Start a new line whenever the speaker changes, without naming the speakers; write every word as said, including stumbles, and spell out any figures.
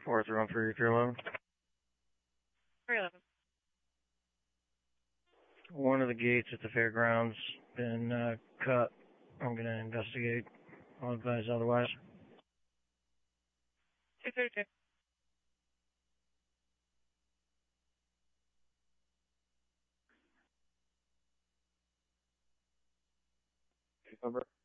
four three one three three eleven.
three eleven.
One of the gates at the fairgrounds been uh, cut. I'm going to investigate. I'll advise otherwise.
two thirty-two.
Number?